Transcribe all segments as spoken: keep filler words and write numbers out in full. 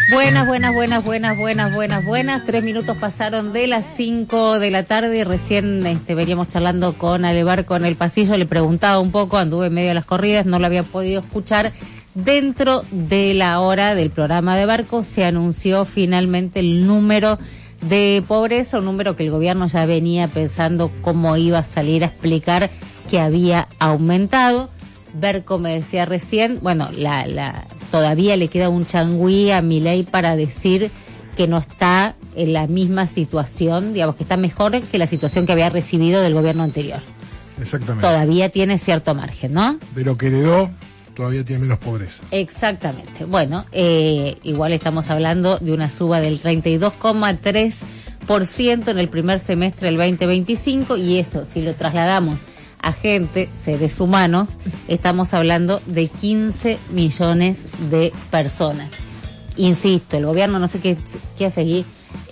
Buenas, buenas, buenas, buenas, buenas, buenas, buenas. Tres minutos pasaron de las cinco de la tarde y recién este, veníamos charlando con Ale Barco en el pasillo. Le preguntaba un poco, anduve en medio de las corridas, no lo había podido escuchar. Dentro de la hora del programa de Barco se anunció finalmente el número de pobreza, un número que el gobierno ya venía pensando cómo iba a salir a explicar que había aumentado. Barco me decía recién, bueno, la, la todavía le queda un changüí a Milei para decir que no está en la misma situación, digamos que está mejor que la situación que había recibido del gobierno anterior. Exactamente. Todavía tiene cierto margen, ¿no? De lo que heredó, todavía tiene menos pobreza. Exactamente. Bueno, eh, igual estamos hablando de una suba del treinta y dos coma tres por ciento en el primer semestre del veinte veinticinco, y eso, si lo trasladamos a gente, seres humanos, estamos hablando de quince millones de personas. Insisto, el gobierno no sé qué, qué hace allí,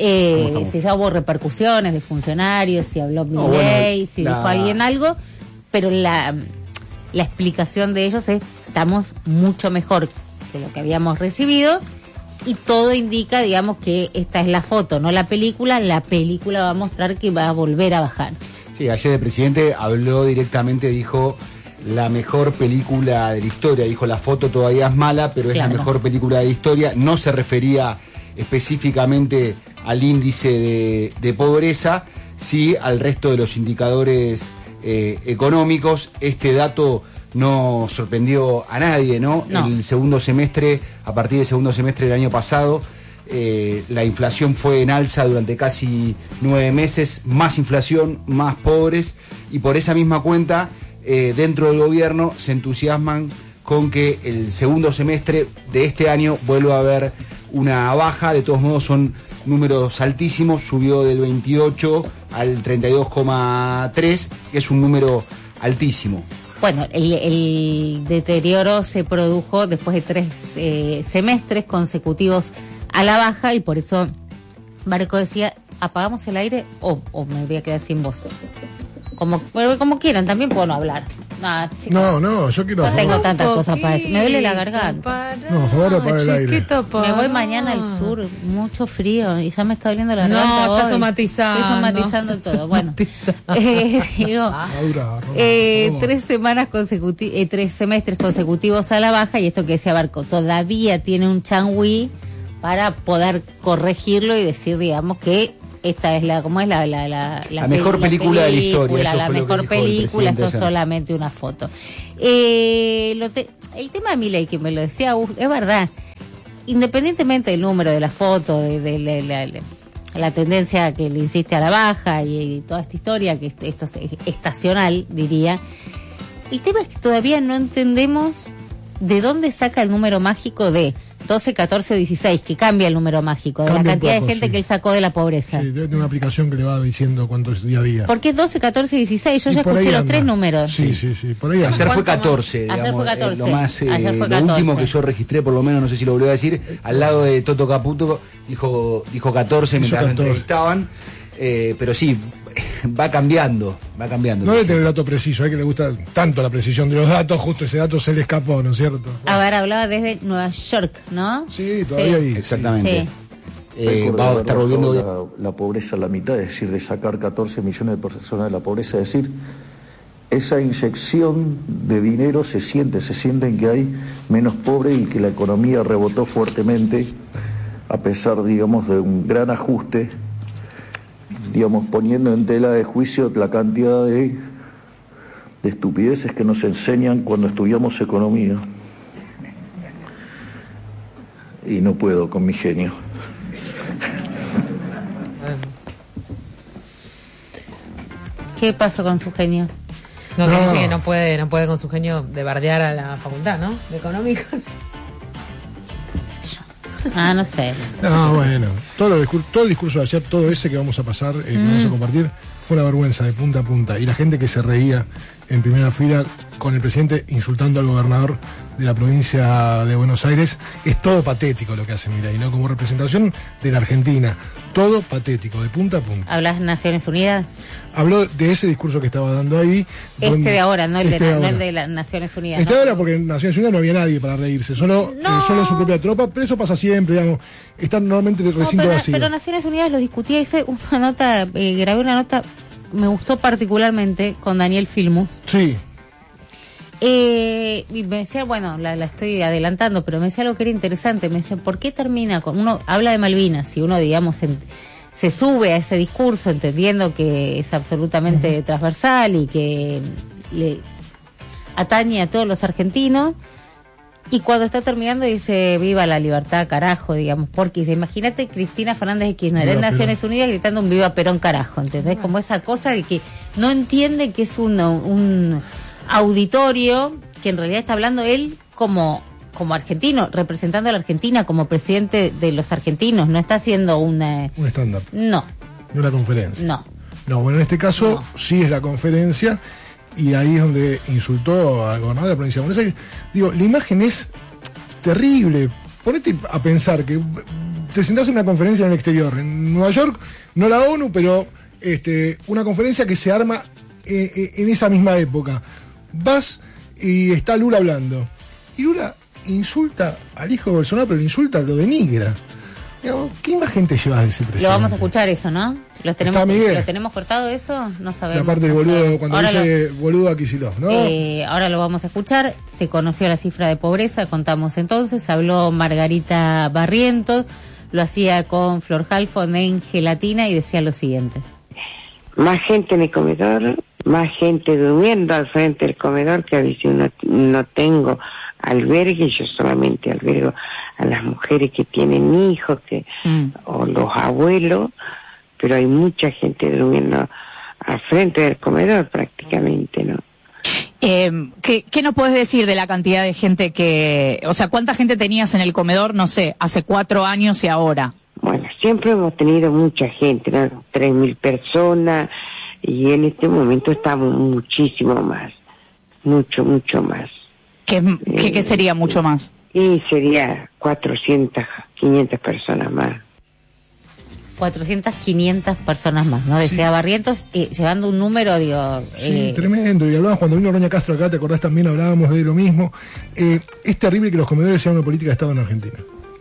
eh, si ya hubo repercusiones de funcionarios, si habló Milei, no, bueno, si la... dijo alguien algo, pero la, la explicación de ellos es: estamos mucho mejor que lo que habíamos recibido, y todo indica, digamos, que esta es la foto, no la película. La película va a mostrar que va a volver a bajar. Sí, ayer el presidente habló directamente, dijo la mejor película de la historia, dijo la foto todavía es mala, pero es claro, la mejor película de la historia. No se refería específicamente al índice de, de pobreza, sí al resto de los indicadores eh, económicos. Este dato no sorprendió a nadie, ¿no? no. El segundo semestre, a partir del segundo semestre del año pasado, Eh, la inflación fue en alza durante casi nueve meses, más inflación, más pobres, y por esa misma cuenta, eh, dentro del gobierno se entusiasman con que el segundo semestre de este año vuelva a haber una baja. De todos modos son números altísimos, subió del veintiocho al treinta y dos coma tres, que es un número altísimo. Bueno, el, el deterioro se produjo después de tres eh, semestres consecutivos a la baja, y por eso Barco decía: apagamos el aire o, o me voy a quedar sin voz. Como, como quieran, también puedo no hablar. No, chicos, no, no, yo quiero... No tengo tantas cosas para decir. Me duele la garganta. Para, no, a favor de apagar el aire. Me voy mañana al sur, mucho frío, y ya me está doliendo la garganta. No, está somatizando. Estoy somatizando todo. Bueno, eh, digo, eh, tres semanas consecutivas, eh, tres semestres consecutivos a la baja, y esto que decía Barco, todavía tiene un changüí para poder corregirlo y decir, digamos, que esta es la, ¿cómo es la la la, la, la mejor la película, película de la historia? Eso la mejor película, esto es solamente una foto. Eh, lo te, el tema de Milei, que me lo decía, uh, es verdad, independientemente del número de la foto, de, de, de la, la, la tendencia que le insiste a la baja y, y toda esta historia, que esto, esto es estacional, diría, el tema es que todavía no entendemos de dónde saca el número mágico de doce, catorce o dieciséis, que cambia el número mágico, de cambia la cantidad poco, de gente sí. que él sacó de la pobreza. Sí, tiene una aplicación que le va diciendo cuánto es día a día. ¿Por qué doce, catorce y dieciséis? Yo y ya escuché los tres números. Sí, sí, sí, por ahí anda. Ayer fue catorce, digamos, Ayer fue catorce. Eh, lo más, eh, Ayer fue lo catorce. último que yo registré, por lo menos, no sé si lo volvió a decir, al lado de Toto Caputo, dijo, dijo catorce mientras lo entrevistaban, eh, pero sí, va cambiando, va cambiando. No debe tener el dato preciso, hay que le gusta tanto la precisión de los datos, justo ese dato se le escapó, ¿no es cierto? A ver, hablaba desde Nueva York, ¿no? Sí, todavía sí. ahí. Exactamente. Sí. Eh, va a estar volviendo la, la pobreza a la mitad, es decir, de sacar catorce millones de personas de la pobreza, es decir, esa inyección de dinero se siente, se sienten que hay menos pobres y que la economía rebotó fuertemente, a pesar, digamos, de un gran ajuste, digamos, poniendo en tela de juicio la cantidad de, de estupideces que nos enseñan cuando estudiamos economía. Y no puedo con mi genio. ¿Qué pasó con su genio? No, No. que dice que no puede, no puede con su genio de bardear a la facultad, ¿no? De económicos. Ah, no sé. No, sé. No, bueno, todo, lo discur- todo el discurso de ayer, todo ese que vamos a pasar, eh, que Mm. vamos a compartir, fue una vergüenza de punta a punta. Y la gente que se reía en primera fila con el presidente insultando al gobernador de la provincia de Buenos Aires. Es todo patético lo que hace Milei, ¿no? Como representación de la Argentina. Todo patético, de punta a punta. ¿Hablas de Naciones Unidas? Habló de ese discurso que estaba dando ahí. Este donde, de ahora, no el, este de, de no el de las Naciones Unidas. Este ¿no? de ahora, porque en Naciones Unidas no había nadie para reírse, solo, no. eh, solo su propia tropa, pero eso pasa siempre, digamos. Está normalmente el recinto no, pero, vacío. Pero Naciones Unidas lo discutía, hice una nota, eh, grabé una nota, me gustó particularmente con Daniel Filmus. Sí. Eh, y me decía, bueno, la, la estoy adelantando, pero me decía algo que era interesante. Me decía, ¿por qué termina con uno habla de Malvinas? Y uno, digamos, en, se sube a ese discurso entendiendo que es absolutamente uh-huh. transversal y que le atañe a todos los argentinos. Y cuando está terminando dice, viva la libertad, carajo, digamos, porque dice, imagínate Cristina Fernández de Kirchner en Naciones Unidas gritando un viva Perón, carajo, ¿entendés? Como esa cosa de que no entiende que es un, un auditorio que en realidad está hablando él como, como argentino, representando a la Argentina como presidente de los argentinos, no está haciendo una... Un estándar. No. No una conferencia. No. No, bueno, en este caso no. Sí es la conferencia. Y ahí es donde insultó al gobernador de la provincia de Buenos Aires. Digo, la imagen es terrible. Ponete a pensar que te sentás en una conferencia en el exterior. En Nueva York, no la ONU, pero este, una conferencia que se arma en, en esa misma época. Vas y está Lula hablando. Y Lula insulta al hijo de Bolsonaro, pero lo insulta, lo denigra. ¿Qué imagen te llevas de ese presidente? Lo vamos a escuchar eso, ¿no? ¿Los tenemos, Está Miguel. ¿Lo tenemos cortado eso? No sabemos. La parte del boludo, cuando ahora dice lo, boludo a Kicillof, ¿no? Eh, ahora lo vamos a escuchar. Se conoció la cifra de pobreza, contamos entonces. Habló Margarita Barrientos, lo hacía con Flor Halfon en Gelatina y decía lo siguiente. Más gente en el comedor, más gente durmiendo al frente del comedor, que a veces no, no tengo albergue, yo solamente albergo a las mujeres que tienen hijos que mm. o los abuelos, pero hay mucha gente durmiendo al frente del comedor prácticamente, ¿no? Eh, ¿qué, ¿Qué nos puedes decir de la cantidad de gente que, o sea, cuánta gente tenías en el comedor, no sé, hace cuatro años y ahora? Bueno, siempre hemos tenido mucha gente, ¿no? Tres mil personas, y en este momento estamos muchísimo más, mucho, mucho más. ¿Qué, qué, qué sería mucho más? Y sería cuatrocientas, quinientas personas más. cuatrocientas, quinientas personas más, ¿no? Decía sí. Barrientos, eh, llevando un número, digo... Sí, eh... tremendo. Y hablabas cuando vino Roña Castro acá, ¿te acordás? También hablábamos de lo mismo. Eh, es terrible que los comedores sean una política de Estado en Argentina.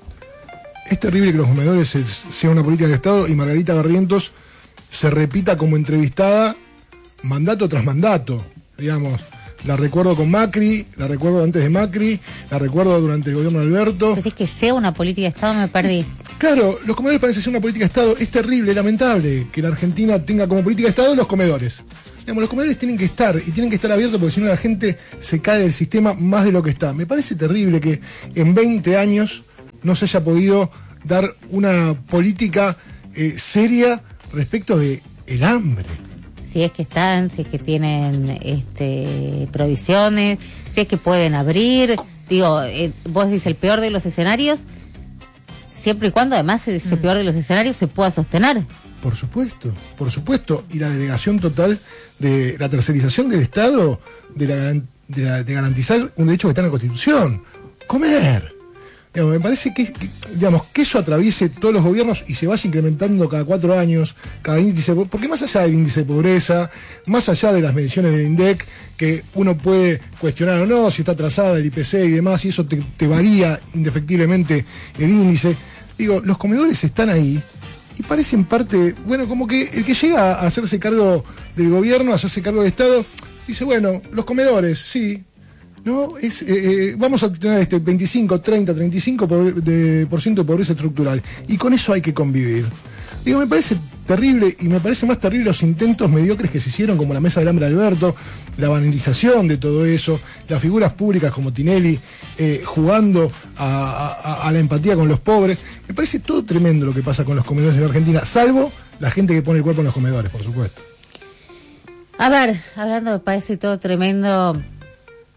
Es terrible que los comedores sean una política de Estado y Margarita Barrientos se repita como entrevistada mandato tras mandato, digamos... La recuerdo con Macri, la recuerdo antes de Macri, la recuerdo durante el gobierno de Alberto. Pues es que sea una política de Estado, me perdí. Claro, los comedores parecen ser una política de Estado. Es terrible, es lamentable que la Argentina tenga como política de Estado los comedores. Digamos, los comedores tienen que estar, y tienen que estar abiertos porque si no la gente se cae del sistema más de lo que está. Me parece terrible que en veinte años no se haya podido dar una política eh, seria respecto de el hambre. Si es que están, si es que tienen este, provisiones, si es que pueden abrir. Digo, eh, vos decís el peor de los escenarios, siempre y cuando además ese mm. peor de los escenarios se pueda sostener. Por supuesto, por supuesto. Y la delegación total de la tercerización del Estado, de, la, de, la, de garantizar un derecho que está en la Constitución. Comer. Digamos, me parece que, que, digamos, que eso atraviese todos los gobiernos y se vaya incrementando cada cuatro años, cada índice, porque más allá del índice de pobreza, más allá de las mediciones del INDEC, que uno puede cuestionar o no, si está atrasada el I P C y demás, y eso te, te varía indefectiblemente el índice. Digo, los comedores están ahí y parecen parte, bueno, como que el que llega a hacerse cargo del gobierno, a hacerse cargo del Estado, dice, bueno, los comedores, sí, no, es, eh, eh, vamos a tener este veinticinco, treinta, treinta y cinco por, de, por ciento de pobreza estructural. Y con eso hay que convivir. Digo, me parece terrible, y me parece más terrible los intentos mediocres que se hicieron, como la Mesa del Hambre de Alberto, la banalización de todo eso, las figuras públicas como Tinelli, eh, jugando a, a, a la empatía con los pobres. Me parece todo tremendo lo que pasa con los comedores en Argentina, salvo la gente que pone el cuerpo en los comedores, por supuesto. A ver, hablando de parece todo tremendo...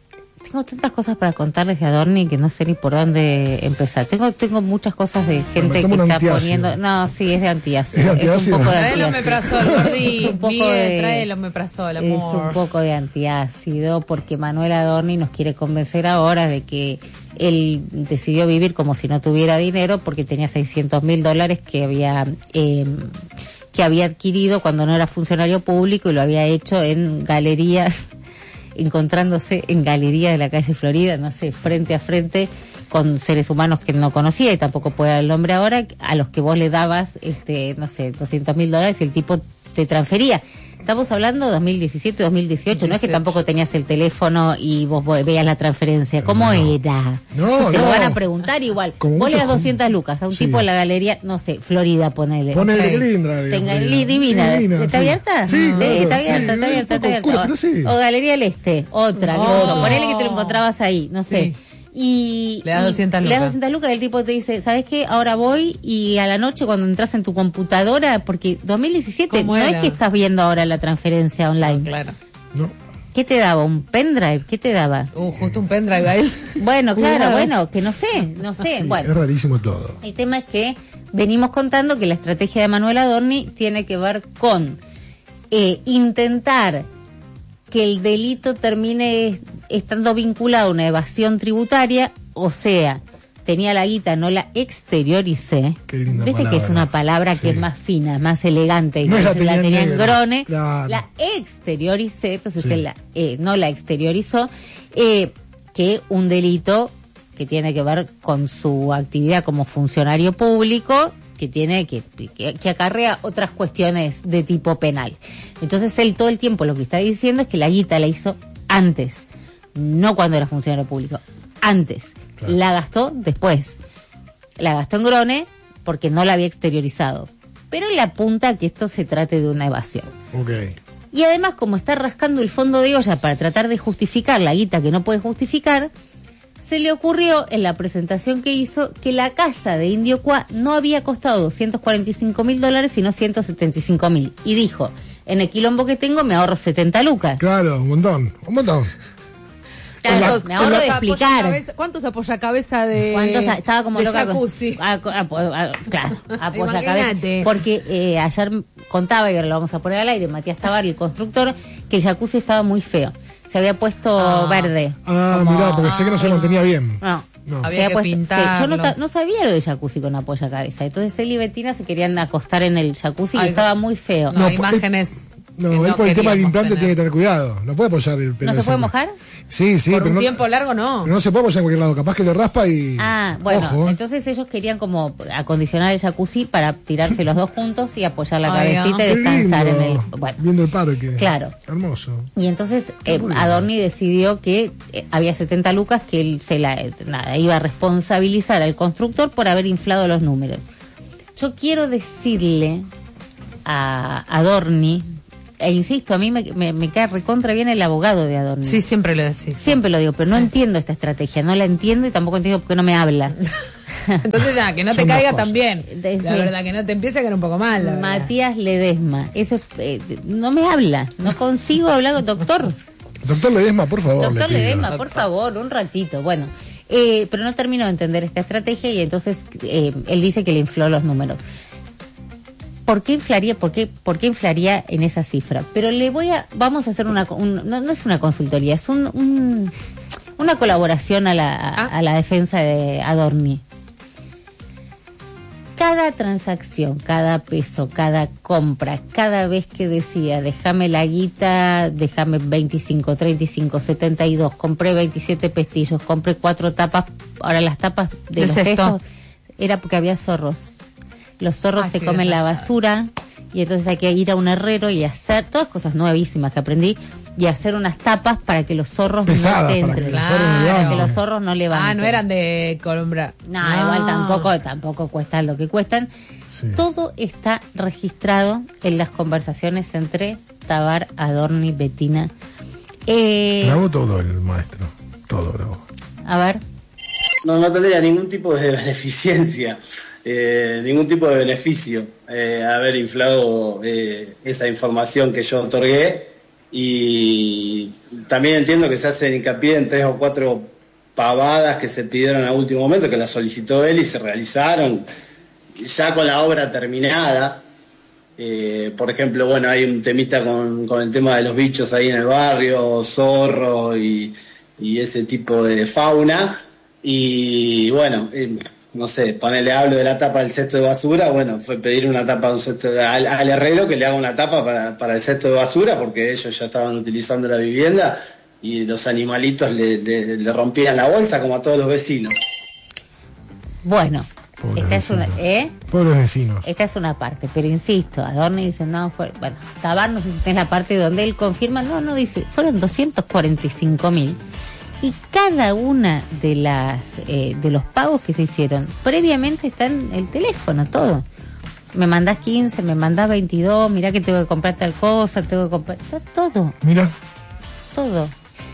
tengo tantas cosas para contarles de Adorni que no sé ni por dónde empezar. Tengo tengo muchas cosas de gente que está poniendo... No, sí, es de antiácido. Es, es un poco de Trae el antiácido. omeprazol, Gordi. Es un poco Miguel, de- trae el omeprazol, Es amor. un poco de antiácido porque Manuel Adorni nos quiere convencer ahora de que él decidió vivir como si no tuviera dinero porque tenía seiscientos mil dólares que había eh, que había adquirido cuando no era funcionario público y lo había hecho en galerías, encontrándose en galerías de la calle Florida, no sé, frente a frente con seres humanos que no conocía y tampoco puede dar el nombre ahora, a los que vos le dabas, este, no sé, doscientos mil dólares y el tipo te transfería. Estamos hablando de dos mil diecisiete, dos mil dieciocho, no es que tampoco tenías el teléfono y vos veías la transferencia. ¿Cómo No. era? No, Te lo no. van a preguntar igual. Como Vos le das muchos- doscientas lucas a un Sí. tipo en la galería, no sé, Florida, ponele. Ponele, Ok. qué linda la Tenga, Florida. li- divina. Divina, ¿Está sí. abierta? Sí, claro, está abierta, sí, está es abierta, un está poco abierta. oscura, pero sí. O Galería del Este, otra. No. qué sé yo. Ponele que te lo encontrabas ahí, no sé. Sí. Y Le das y doscientas Le das lucas. doscientas lucas y el tipo te dice, ¿sabes qué? Ahora voy y a la noche cuando entras en tu computadora, porque dos mil diecisiete ¿Cómo no era? es que estás viendo ahora la transferencia online. Claro. No. ¿Qué te daba? ¿Un pendrive? ¿Qué te daba? Uh, justo un pendrive ahí. Bueno, claro, Claro. bueno, que no sé, no sé. Sí, bueno, es rarísimo todo. el tema es que venimos contando que la estrategia de Manuel Adorni tiene que ver con eh, intentar que el delito termine estando vinculado a una evasión tributaria, o sea, tenía la guita, no la exterioricé. Qué linda Viste que palabra. es una palabra que Sí. es más fina, más elegante, y No es la entonces la tenía tenía en negra, grone, claro. la exterioricé, entonces Sí. él la, eh, no la exteriorizó, eh, que un delito que tiene que ver con su actividad como funcionario público, que tiene que, que, que acarrea otras cuestiones de tipo penal. Entonces él todo el tiempo lo que está diciendo es que la guita la hizo antes, no cuando era funcionario público, antes. Claro. La gastó después. La gastó en grone porque no la había exteriorizado. Pero él apunta a que esto se trate de una evasión. Ok. Y además, como está rascando el fondo de olla para tratar de justificar la guita que no puede justificar, se le ocurrió en la presentación que hizo que la casa de Indio Cuá no había costado doscientos cuarenta y cinco mil dólares, sino ciento setenta y cinco mil. Y dijo, en el quilombo que tengo me ahorro setenta lucas. Claro, un montón, un montón. Claro, me ahorro de explicar. Apoyacabeza- ¿Cuántos apoyacabeza de ¿Cuántos? a- Estaba como de loca con- jacuzzi? a- a- a- claro, apoya Imagínate. cabeza. Porque eh, ayer contaba, y ahora lo vamos a poner al aire, Matías Tabarri, el constructor, que el jacuzzi estaba muy feo. Se había puesto Ah. verde. Ah, Como- mirá, porque sé que no se mantenía bien. No. No. Había Se había que puesto- pintarlo. sí, yo no, ta- no sabía lo del jacuzzi con apoya cabeza. Entonces él y Betina se querían acostar en el jacuzzi y Ay, estaba muy feo. No, No, imágenes. No, que él por el tema del queríamos implante tener. tiene que tener cuidado. No puede apoyar el pelo. ¿No se ese. puede mojar? Sí, sí, Por pero un no, tiempo largo no. pero no se puede apoyar en cualquier lado. Capaz que le raspa y. Ah, bueno, Ojo, ¿eh? entonces ellos querían como acondicionar el jacuzzi para tirarse los dos juntos y apoyar la Ay, cabecita y Qué descansar lindo, en el... Bueno. Viendo el parque. Claro. Hermoso. Y entonces eh, Muy bien. Adorni decidió que eh, había setenta lucas que él se la eh, nada, iba a responsabilizar al constructor por haber inflado los números. Yo quiero decirle a Adorni, e insisto, a mí me, me, me cae recontra bien el abogado de Adorni. Sí, siempre lo decís. Siempre lo digo, pero no Sí. entiendo esta estrategia, no la entiendo y tampoco entiendo por qué no me habla. Entonces ya, que no te Son dos caiga cosas. también. De- La sí. verdad, que no te empiece a caer un poco mal. la verdad. Matías Ledesma, eso es, eh, no me habla, no consigo hablar con doctor. Doctor Ledesma, por favor. Doctor le pido. Ledesma, por favor, un ratito. Bueno, eh, pero no termino de entender esta estrategia y entonces eh, él dice que le infló los números. ¿Por qué inflaría? ¿Por qué, por qué inflaría en esa cifra? Pero le voy a, vamos a hacer una, un- no, no es una consultoría, es un, un- una colaboración a la, a, a la defensa de Adorni. Cada transacción, cada peso, cada compra, cada vez que decía, déjame la guita, déjame veinticinco, treinta y cinco, setenta y dos, compré veintisiete pestillos, compré cuatro tapas, ahora las tapas de ¿Qué los es esto? cestos, era porque había zorros. Los zorros Ay, se estoy comen la desmayada. basura y entonces hay que ir a un herrero y hacer, todas cosas nuevísimas que aprendí, y hacer unas tapas para que los zorros Pesadas, no te para que entren. los zorros no Para que levanten. los zorros no levanten. Ah, no eran de Colombra. No, igual tampoco, tampoco cuestan lo que cuestan. Sí. Todo está registrado en las conversaciones entre Tabar, Adorni, Betina. Eh, Grabó todo el maestro. Todo grabó. a ver, No, no tendría ningún tipo de beneficencia, eh, ningún tipo de beneficio eh, haber inflado eh, esa información que yo otorgué y también entiendo que se hace hincapié en tres o cuatro pavadas que se pidieron a último momento, que las solicitó él y se realizaron ya con la obra terminada. Eh, por ejemplo, bueno, hay un temita con, con el tema de los bichos ahí en el barrio, zorro y, y ese tipo de fauna. Y bueno, eh, no sé, ponele, hablo de la tapa del cesto de basura. Bueno, fue pedir una tapa de un cesto de, al, al herrero que le haga una tapa para, para el cesto de basura, porque ellos ya estaban utilizando la vivienda y los animalitos le, le, le rompían la bolsa como a todos los vecinos. Bueno. Pobres Esta es una, ¿eh? Pobres vecinos. Esta es una parte, pero insisto, Adorni dice, no, fue, bueno, Tabar, no sé si tenés la parte donde él confirma, no, no, dice, fueron doscientos cuarenta y cinco mil, y cada una de las, eh, de los pagos que se hicieron, previamente está en el teléfono, todo. Me mandás quince, me mandás veintidós, mirá que tengo que comprar tal cosa, tengo que comprar, está todo. Mira. Todo.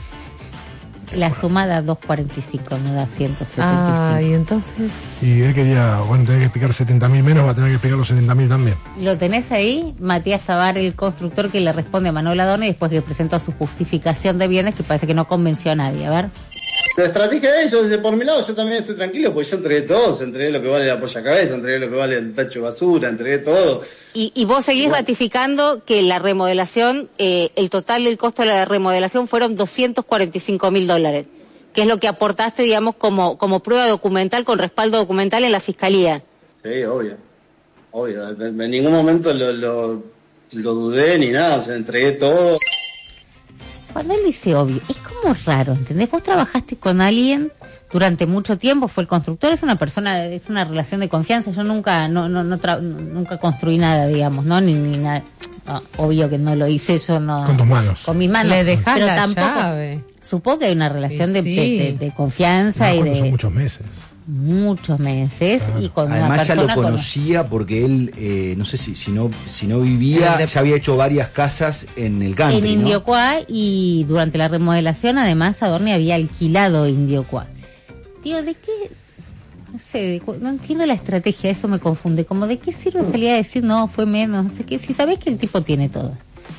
La sumada doscientos cuarenta y cinco no da ciento setenta y cinco. Ah, y entonces. Y él quería, bueno, tener que explicar setenta mil menos, va a tener que explicar los setenta mil también. Lo tenés ahí, Matías Tabar, el constructor que le responde a Manuel Adorni después que presentó su justificación de bienes, que parece que no convenció a nadie. A ver. La estrategia de ellos, desde por mi lado, yo también estoy tranquilo, porque yo entregué todo, entregué lo que vale la polla cabeza, entregué lo que vale el tacho de basura, entregué todo. Y, y vos seguís bueno. ratificando que la remodelación, eh, el total del costo de la remodelación fueron doscientos cuarenta y cinco mil dólares, que es lo que aportaste, digamos, como, como prueba documental, con respaldo documental en la fiscalía. Sí, obvio, obvio, en, en ningún momento lo, lo, lo dudé ni nada, o sea, entregué todo. Cuando él dice obvio, es como raro, ¿entendés? Vos trabajaste con alguien durante mucho tiempo, fue el constructor, es una persona, es una relación de confianza. Yo nunca, no, no, no tra- nunca construí nada, digamos, ¿no? Ni, ni nada. No, obvio que no lo hice yo, no. Con tus manos. Con mis manos. Le dejás pero la tampoco. llave. Supongo que hay una relación Sí, de, sí. de, de, de confianza No, y bueno, de son muchos meses. muchos meses Claro. y con una Además ya persona lo con- conocía porque él, eh, no sé si, si no si no vivía, de- ya había hecho varias casas en el country, en ¿no? Indiocuá, y durante la remodelación además Adorni había alquilado Indiocuá. Tío, ¿de qué? No sé, de cu- no entiendo la estrategia, eso me confunde. Como, ¿de qué sirve salir a decir no, fue menos? No sé qué, si sabés que el tipo tiene todo.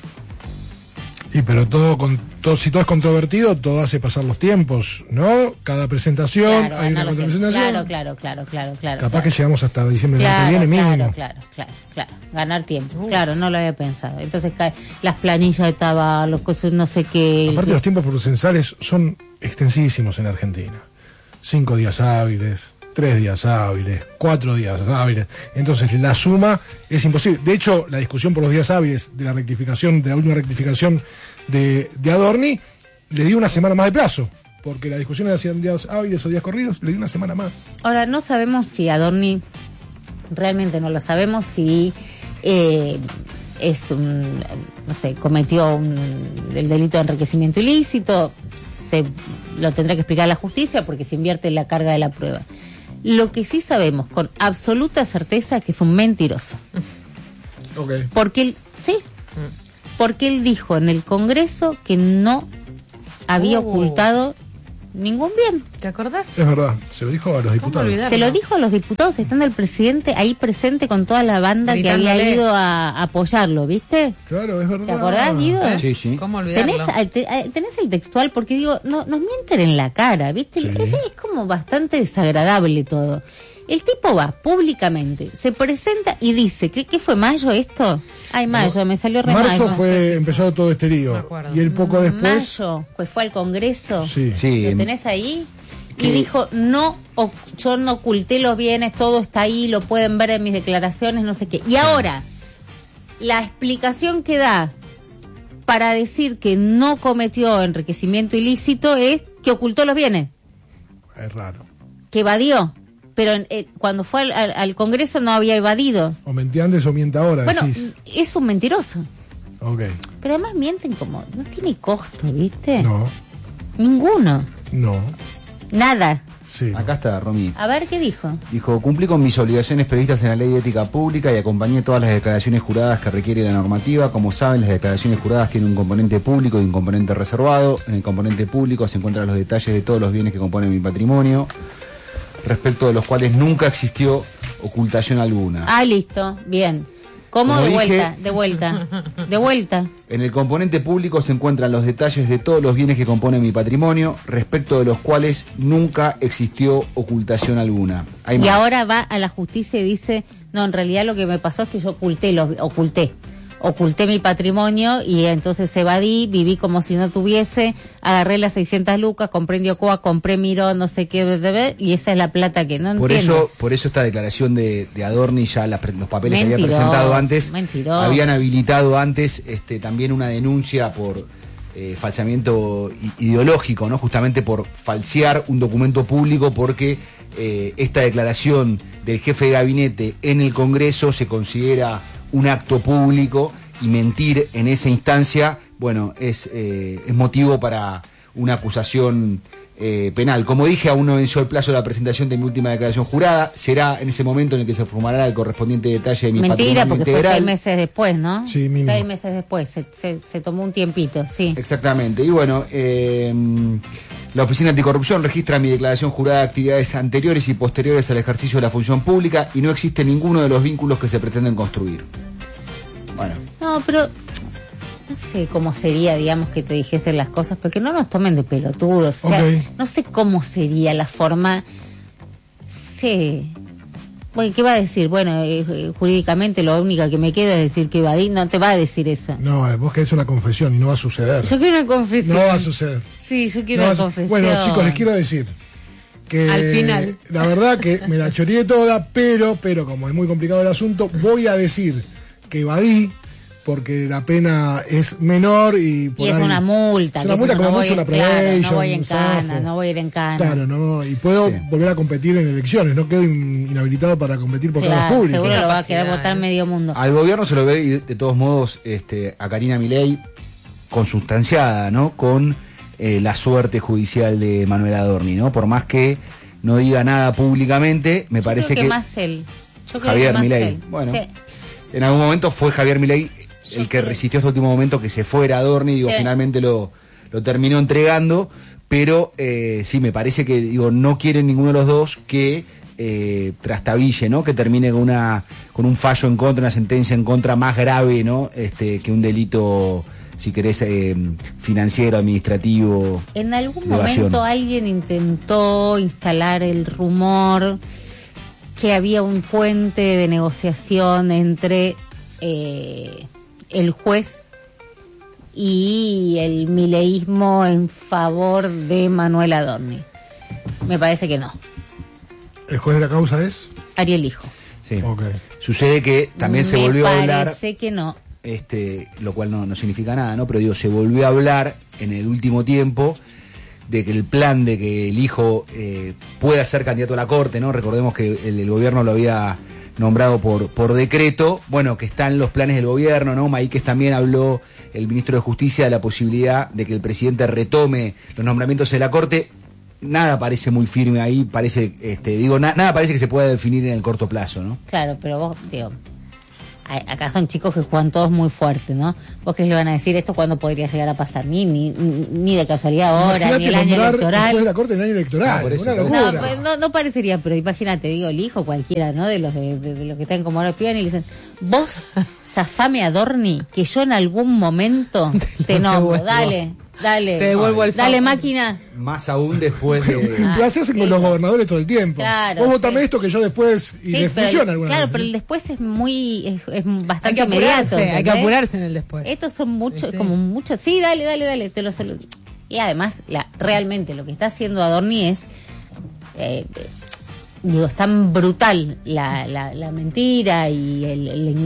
Y pero todo, con todo, si todo es controvertido, todo hace pasar los tiempos, ¿no? Cada presentación, Claro, hay una ganar los tiempos. contrapresentación. Claro, claro, claro, claro, claro. Capaz claro. que llegamos hasta diciembre del año Claro, que viene, claro, mínimo. claro, claro, claro, ganar tiempo. Claro, no lo había pensado. Entonces cae, las planillas de tabaco, los cosas, no sé qué. Aparte los tiempos procesales son extensísimos en Argentina. Cinco días hábiles, tres días hábiles, cuatro días hábiles. Entonces la suma es imposible. De hecho, la discusión por los días hábiles de la rectificación, de la última rectificación de, de Adorni, le dio una semana más de plazo. Porque la discusión era si eran días hábiles o días corridos, le dio una semana más. Ahora, no sabemos si Adorni, realmente no lo sabemos, si eh, es un, no sé, cometió un, el delito de enriquecimiento ilícito, se lo tendrá que explicar la justicia porque se invierte en la carga de la prueba. Lo que sí sabemos con absoluta certeza es que es un mentiroso. Ok. Porque él, sí, porque él dijo en el Congreso que no había Oh. ocultado ningún bien. ¿Te acordás? Es verdad, se lo dijo a los diputados. olvidar? Se lo dijo a los diputados, estando el presidente ahí presente con toda la banda que había Gritándole. ido a apoyarlo, ¿viste? Claro, es verdad. ¿Te acordás, Guido? ¿Eh? Sí, sí. ¿Cómo olvidarlo? ¿Tenés, eh, te- eh, tenés el textual, porque digo, no, nos mienten en la cara, ¿viste? Sí. Es, es como bastante desagradable todo. El tipo va públicamente, se presenta y dice, ¿qué, qué fue mayo esto? Ay, mayo, me salió re Marzo mayo. fue, empezó todo este Me lío. acuerdo. Y el poco después. Mayo, pues fue al Congreso. Sí. Sí, ¿Lo tenés ahí? Y ¿Qué? dijo, no, o- yo no oculté los bienes, todo está ahí, lo pueden ver en mis declaraciones, no sé qué. Y ahora, la explicación que da para decir que no cometió enriquecimiento ilícito es que ocultó los bienes, Es raro. que evadió. Pero eh, cuando fue al, al- al Congreso no había evadido. O mentí antes o miente ahora, Bueno, decís. es un mentiroso. Ok. Pero además mienten como, no tiene costo, ¿viste? No, Ninguno. no. Nada. Sí. Acá está, Romy. A ver qué dijo. Dijo, cumplí con mis obligaciones previstas en la Ley de Ética Pública y acompañé todas las declaraciones juradas que requiere la normativa. Como saben, las declaraciones juradas tienen un componente público y un componente reservado. En el componente público se encuentran los detalles de todos los bienes que componen mi patrimonio, respecto de los cuales nunca existió ocultación alguna. Ah, listo, bien. ¿Cómo? Como De dije, vuelta, de vuelta, de vuelta. En el componente público se encuentran los detalles de todos los bienes que componen mi patrimonio, respecto de los cuales nunca existió ocultación alguna. Hay Y más. ahora va a la justicia y dice, no, en realidad lo que me pasó es que yo oculté, los, oculté, oculté mi patrimonio y entonces evadí, viví como si no tuviese, agarré las seiscientas lucas, compré en Diocoa, compré Miró, no sé qué, bebé, y esa es la plata que no Por entiendo. eso, por eso esta declaración de, de Adorni, ya la, los papeles que había Mentiroso, presentado antes, mentiroso. habían habilitado antes este, también una denuncia por eh, falseamiento i- ideológico, ¿no? Justamente por falsear un documento público, porque eh, esta declaración del jefe de gabinete en el Congreso se considera un acto público y mentir en esa instancia, bueno, es, eh, es motivo para una acusación eh, penal. Como dije, aún no venció el plazo de la presentación de mi última declaración jurada. Será en ese momento en el que se formará el correspondiente detalle de mi Mentira, patrimonio porque integral. fue seis meses después, ¿no? Sí, mínimo. Seis meses después, se, se, se tomó un tiempito, sí. Exactamente. Y bueno, eh, la Oficina Anticorrupción registra mi declaración jurada de actividades anteriores y posteriores al ejercicio de la función pública y no existe ninguno de los vínculos que se pretenden construir. Bueno. No, pero no sé cómo sería, digamos, que te dijesen las cosas, porque no nos tomen de pelotudos. O sea, Ok. no sé cómo sería la forma. Sí. Bueno, ¿qué va a decir? Bueno, eh, eh, jurídicamente lo único que me queda es decir que evadí. No te va a decir eso. No, vos querés una confesión y no va a suceder. Yo quiero una confesión. No va a suceder. Sí, yo quiero No va una a su- confesión. Bueno, chicos, les quiero decir que Al final. la verdad que me la choreé toda, pero, pero como es muy complicado el asunto, voy a decir que evadí porque la pena es menor y por Y es ahí- una multa. Es una que multa eso como no mucho voy, una claro, probation, no voy en un cana, zafo. no voy a ir en cana. Claro, ¿no? Y puedo Sí. volver a competir en elecciones, no quedo in- inhabilitado para competir por cargos Claro, públicos. seguro Qué lo va a quedar capacidad, votar ¿eh? medio mundo. Al gobierno se lo ve, y de, de todos modos, este, a Karina Milei consustanciada, ¿no? Con eh, la suerte judicial de Manuel Adorni, ¿no? Por más que no diga nada públicamente, me Yo parece creo que, que, más él. Yo creo Javier que más Milei. él. Bueno. Sí. en algún momento fue Javier Milei Yo el que creo. resistió hasta último momento que se fuera Adorni, digo, Sí. finalmente lo, lo terminó entregando, pero eh, sí, me parece que, digo, no quieren ninguno de los dos que eh, trastabille, ¿no? Que termine con una con un fallo en contra, una sentencia en contra más grave, ¿no? Este, que un delito, si querés, eh, financiero, administrativo. En algún de evasión. momento alguien intentó instalar el rumor que había un puente de negociación entre eh, el juez y el mileísmo en favor de Manuel Adorni. Me parece que no. ¿El juez de la causa es? Ariel Hijo. Sí. Ok. Sucede que también se Me volvió a hablar. parece que no. Este, lo cual no, no significa nada, ¿no? Pero digo, se volvió a hablar en el último tiempo de que el plan de que el hijo eh, pueda ser candidato a la corte, ¿no? Recordemos que el, el gobierno lo había nombrado por, por decreto, bueno, que está en los planes del gobierno, ¿no? Maíquez también habló, el ministro de Justicia, de la posibilidad de que el presidente retome los nombramientos de la corte. Nada parece muy firme ahí, parece, este, digo, na- nada parece que se pueda definir en el corto plazo, ¿no? Claro, pero vos, digo, a- acá son chicos que juegan todos muy fuerte, ¿no? Vos que le van a decir esto cuándo podría llegar a pasar, ni ni, ni de casualidad ahora, Imagínate ni el año nombrar un juez de electoral. la corte en el año electoral. No, por eso, una por eso. locura. No, pues, no, no parecería, pero imagínate, digo, el hijo cualquiera, ¿no? De los de, de- de los que están como ahora pidan y le dicen, vos, zafame Adorni, que yo en algún momento te nombro, devuelvo. dale, dale, Te devuelvo el dale favor. máquina. Más aún después de... Pero así hacen con los gobernadores todo el tiempo. Claro, Vos votame sí. esto que yo después... Y Sí, les pero el- funciona alguna claro, vez, pero ¿sí? el después es muy, es, es Hay bastante que apurarse, inmediato. hay que ¿entendés? apurarse en el después. Estos son muchos, Sí, sí. como muchos. Sí, dale, dale, dale, te lo solo. Y además, la, realmente lo que está haciendo Adorni es, eh, digo, es tan brutal la, la, la mentira y el, el